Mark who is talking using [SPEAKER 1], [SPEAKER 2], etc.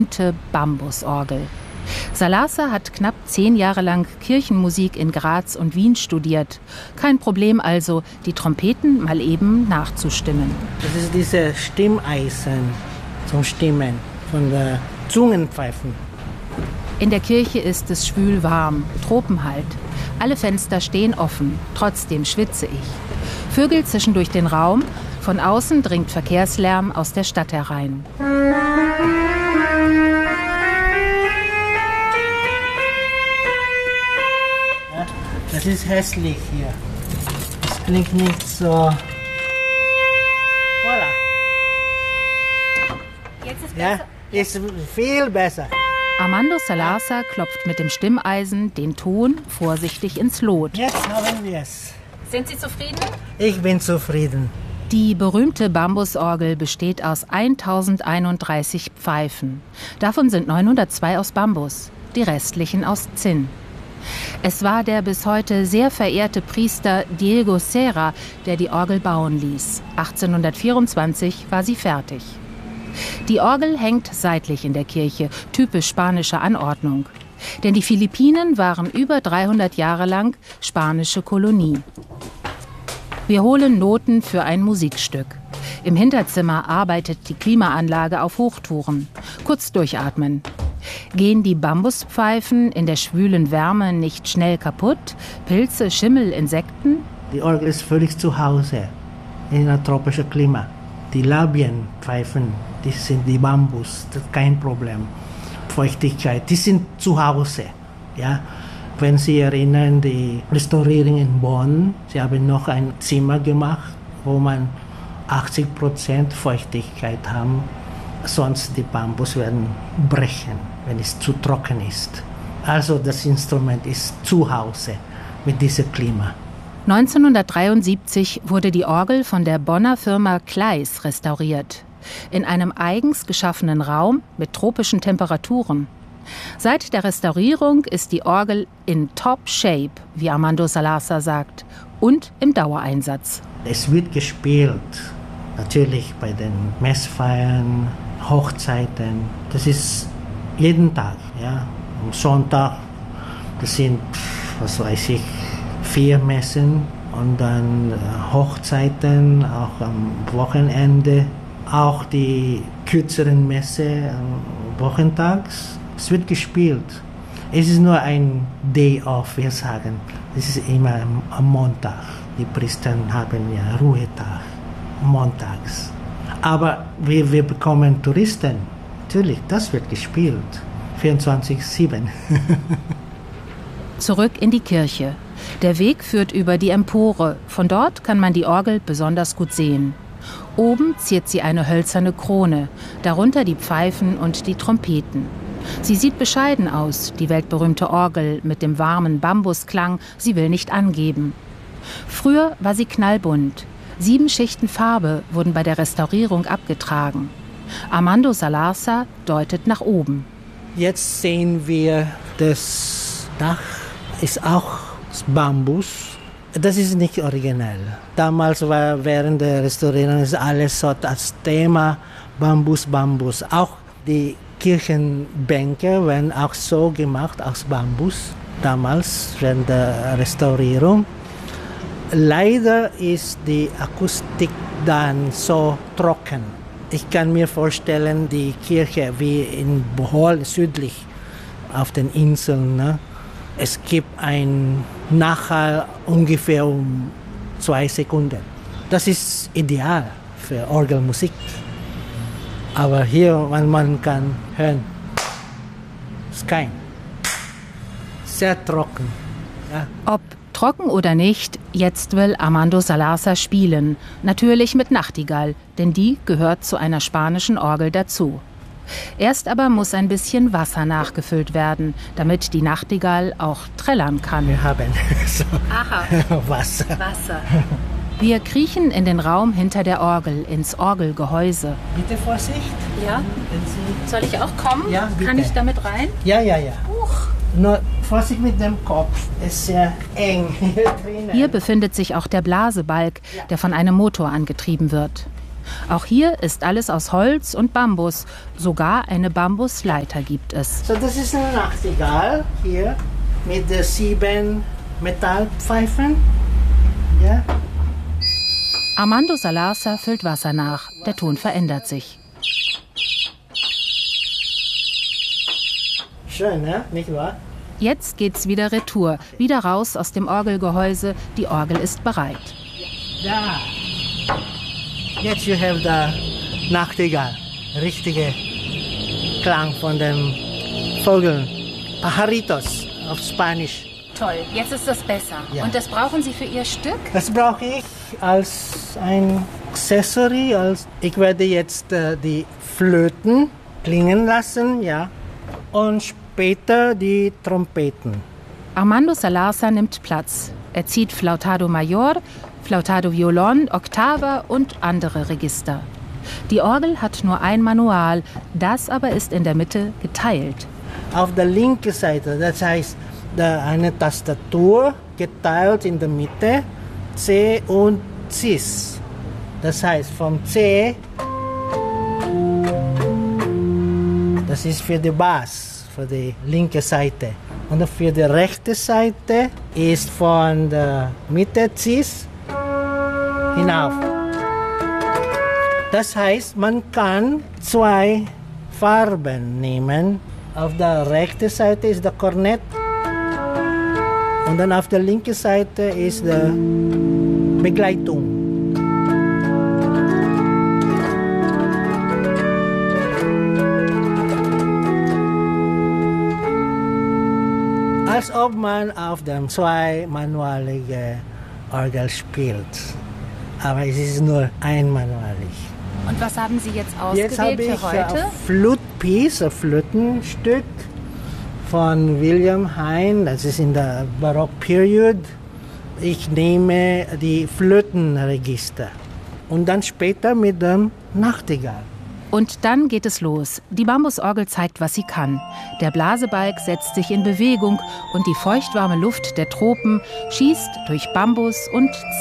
[SPEAKER 1] Bambusorgel. Salazar hat knapp 10 Jahre lang Kirchenmusik in Graz und Wien studiert. Kein Problem also, die Trompeten mal eben nachzustimmen.
[SPEAKER 2] Das ist diese Stimmeisen zum Stimmen von der Zungenpfeifen.
[SPEAKER 1] In der Kirche ist es schwül warm, Tropenhalt. Alle Fenster stehen offen, trotzdem schwitze ich. Vögel zischen durch den Raum, von außen dringt Verkehrslärm aus der Stadt herein.
[SPEAKER 2] Das ist hässlich hier. Das klingt nicht so. Voilà.
[SPEAKER 1] Jetzt ist
[SPEAKER 2] besser. Ja, ist viel besser.
[SPEAKER 1] Armando Salazar klopft mit dem Stimmeisen den Ton vorsichtig ins Lot.
[SPEAKER 2] Jetzt haben wir es.
[SPEAKER 1] Sind Sie zufrieden?
[SPEAKER 2] Ich bin zufrieden.
[SPEAKER 1] Die berühmte Bambusorgel besteht aus 1031 Pfeifen. Davon sind 902 aus Bambus, die restlichen aus Zinn. Es war der bis heute sehr verehrte Priester Diego Serra, der die Orgel bauen ließ. 1824 war sie fertig. Die Orgel hängt seitlich in der Kirche, typisch spanische Anordnung. Denn die Philippinen waren über 300 Jahre lang spanische Kolonie. Wir holen Noten für ein Musikstück. Im Hinterzimmer arbeitet die Klimaanlage auf Hochtouren. Kurz durchatmen. Gehen die Bambuspfeifen in der schwülen Wärme nicht schnell kaputt? Pilze, Schimmel, Insekten?
[SPEAKER 2] Die Orgel ist völlig zu Hause in einem tropischen Klima. Die Labienpfeifen, die sind die Bambus, das ist kein Problem. Feuchtigkeit, die sind zu Hause. Ja? Wenn Sie erinnern, die Restaurierung in Bonn, sie haben noch ein Zimmer gemacht, wo man 80% Feuchtigkeit haben. Sonst die Bambus werden brechen, wenn es zu trocken ist. Also das Instrument ist zu Hause mit diesem Klima.
[SPEAKER 1] 1973 wurde die Orgel von der Bonner Firma Kleis restauriert. In einem eigens geschaffenen Raum mit tropischen Temperaturen. Seit der Restaurierung ist die Orgel in Top Shape, wie Armando Salazar sagt, und im Dauereinsatz.
[SPEAKER 2] Es wird gespielt, natürlich bei den Messfeiern, Hochzeiten. Das ist jeden Tag. Ja. Am Sonntag, das sind, was weiß ich, 4 Messen und dann Hochzeiten, auch am Wochenende, auch die kürzeren Messe wochentags. Es wird gespielt. Es ist nur ein Day off, wir sagen. Es ist immer am Montag. Die Priester haben ja Ruhetag, montags. Aber wir bekommen Touristen. Natürlich, das wird gespielt. 24/7.
[SPEAKER 1] Zurück in die Kirche. Der Weg führt über die Empore. Von dort kann man die Orgel besonders gut sehen. Oben ziert sie eine hölzerne Krone, darunter die Pfeifen und die Trompeten. Sie sieht bescheiden aus, die weltberühmte Orgel mit dem warmen Bambusklang, sie will nicht angeben. Früher war sie knallbunt. 7 Schichten Farbe wurden bei der Restaurierung abgetragen. Armando Salazar deutet nach oben.
[SPEAKER 2] Jetzt sehen wir, das Dach ist auch Bambus. Das ist nicht originell. Damals war während der Restaurierung alles so als Thema Bambus, Bambus. Auch die Kirchenbänke werden auch so gemacht aus Bambus. Damals während der Restaurierung. Leider ist die Akustik dann so trocken. Ich kann mir vorstellen, die Kirche wie in Bohol südlich auf den Inseln, ne? Es gibt ein Nachhall ungefähr um 2 Sekunden. Das ist ideal für Orgelmusik. Aber hier, man kann hören, ist kein. Sehr trocken. Ja.
[SPEAKER 1] Ob trocken oder nicht, jetzt will Armando Salazar spielen. Natürlich mit Nachtigall, denn die gehört zu einer spanischen Orgel dazu. Erst aber muss ein bisschen Wasser nachgefüllt werden, damit die Nachtigall auch trällern kann.
[SPEAKER 2] Wir haben so
[SPEAKER 1] Wasser. Wir kriechen in den Raum hinter der Orgel, ins Orgelgehäuse.
[SPEAKER 2] Bitte Vorsicht.
[SPEAKER 1] Ja? Soll ich auch kommen?
[SPEAKER 2] Ja, bitte.
[SPEAKER 1] Kann ich damit rein?
[SPEAKER 2] Ja. Nur Vorsicht mit dem Kopf, es ist sehr eng hier drinnen.
[SPEAKER 1] Hier befindet sich auch der Blasebalg, der von einem Motor angetrieben wird. Auch hier ist alles aus Holz und Bambus. Sogar eine Bambusleiter gibt es.
[SPEAKER 2] So, das ist eine Nachtigall hier mit 7 Metallpfeifen. Ja.
[SPEAKER 1] Armando Salazar füllt Wasser nach. Der Ton verändert sich.
[SPEAKER 2] Schön, ne? Nicht wahr?
[SPEAKER 1] Jetzt geht's wieder retour, wieder raus aus dem Orgelgehäuse. Die Orgel ist bereit.
[SPEAKER 2] Da. Jetzt you have the Nachtigall. Richtige Klang von dem Vogel. Pajaritos auf Spanisch.
[SPEAKER 1] Toll, jetzt ist das besser.
[SPEAKER 2] Ja.
[SPEAKER 1] Und das brauchen Sie für Ihr Stück?
[SPEAKER 2] Das brauche ich als ein Accessory. Ich werde jetzt die Flöten klingen lassen, ja. Und später die Trompeten.
[SPEAKER 1] Armando Salazar nimmt Platz. Er zieht Flautado Mayor, Flautado Violon, Oktava und andere Register. Die Orgel hat nur ein Manual, das aber ist in der Mitte geteilt.
[SPEAKER 2] Auf der linken Seite, das heißt eine Tastatur geteilt in der Mitte, C und Cis. Das heißt vom C, das ist für die Bass, für die linke Seite. Und für die rechte Seite ist von der Mitte Cis hinauf. Das heißt, man kann 2 Farben nehmen. Auf der rechten Seite ist der Kornett und dann auf der linken Seite ist die Begleitung. Als ob man auf dem 2-manualigen Orgel spielt. Aber es ist nur einmanualig.
[SPEAKER 1] Und was haben Sie jetzt
[SPEAKER 2] Jetzt habe
[SPEAKER 1] ausgewählt
[SPEAKER 2] ich
[SPEAKER 1] für heute?
[SPEAKER 2] Flutpiece, ein Flötenstück von William Hein, das ist in der Barock-Period. Ich nehme die Flötenregister und dann später mit dem Nachtigall.
[SPEAKER 1] Und dann geht es los. Die Bambusorgel zeigt, was sie kann. Der Blasebalg setzt sich in Bewegung und die feuchtwarme Luft der Tropen schießt durch Bambus und